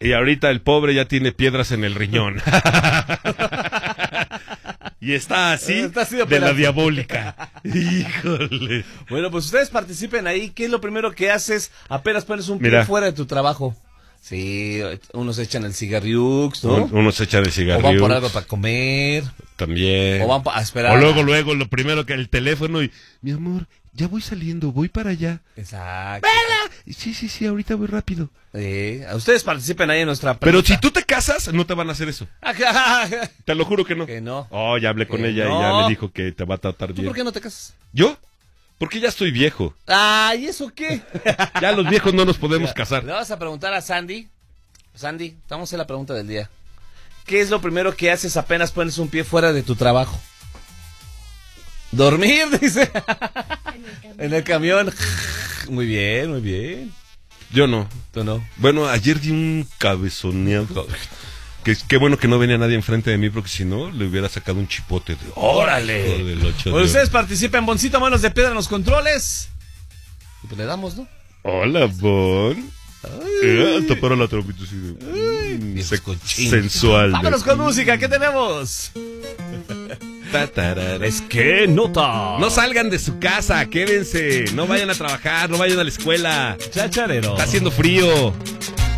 Y ahorita el pobre ya tiene piedras en el riñón. Y está así de la diabólica. Híjole. Bueno, pues ustedes participen ahí. ¿Qué es lo primero que haces apenas pones un pie fuera de tu trabajo? Sí, unos echan el cigarriux, ¿no? Unos echan el cigarriux. O van por algo para comer. También. O van a esperar. O luego, lo primero que el teléfono y... Mi amor, ya voy saliendo, voy para allá. Exacto. ¡Vela! Sí, ahorita voy rápido. Ustedes participen ahí en nuestra pregunta. Pero si tú te casas, no te van a hacer eso. Te lo juro que no. Que no. Oh, ya hablé con ella y ya me dijo que te va a tratar bien. ¿Tú por qué no te casas? ¿Yo? Porque ya estoy viejo. ¿Y eso qué? Ya los viejos no nos podemos casar. Le vas a preguntar a Sandy. Sandy, vamos a hacer la pregunta del día. ¿Qué es lo primero que haces apenas pones un pie fuera de tu trabajo? Dormir, dice. En el camión. Muy bien, muy bien. Yo no. ¿Tú no? Bueno, ayer di un cabezoneado. Qué bueno que no venía nadie enfrente de mí, porque si no, le hubiera sacado un chipote de... ¡Órale! Bueno, ustedes participen, Boncito, manos de piedra en los controles. Y pues le damos, ¿no? Hola, Bon. Taparon la trompita así de... sensual. Vámonos con música, ¿qué tenemos? Es que nota. No salgan de su casa, quédense. No vayan a trabajar, no vayan a la escuela. Chacharero. Está haciendo frío.